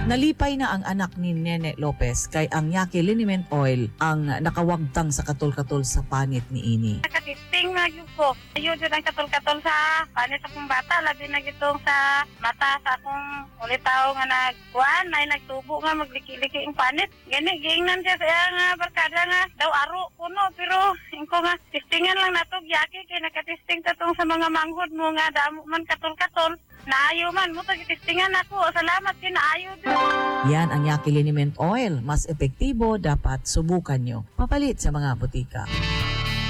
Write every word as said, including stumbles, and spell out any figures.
Nalipay na ang anak ni Nene Lopez kay ang Yaqui Liniment Oil ang nakawagtang sa katol-katol sa panit ni ini. Nakatisting nga yun ko. Ayun din ang katol-katol sa panit akong bata. Labi na gitong sa mata sa akong ulitaw nga nagkuhan. Ay nagtubo nga magliki-liki ang panit. Gani, giingnan siya sa nga barkada nga daw aro kuno. Pero ingko nga tistingan lang natog Yaqui kay nakatisting tatong sa mga manghod mo nga damo man katol-katol. Naayo man mo tagitistingan ako. Salamat din naayo din. Yan ang Yaqui Liniment Oil. Mas epektibo, dapat subukan nyo. Papalit sa mga butika.